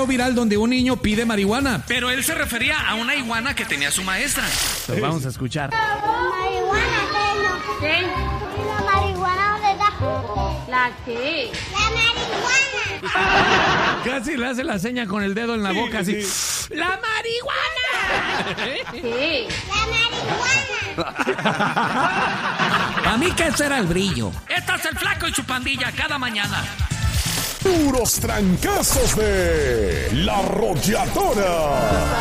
video viral donde un niño pide marihuana. Pero él se refería a una iguana que tenía su maestra. Pues vamos a escuchar. ¿Marihuana qué? ¿Qué? ¿La marihuana dónde está? ¿La qué? ¡La marihuana! Casi le hace la seña con el dedo en la boca, así. ¡La marihuana! ¿Qué? ¡La marihuana! A mí que ese era el brillo. Este es el Flaco y su pandilla cada mañana. Puros trancazos de La Arrolladora.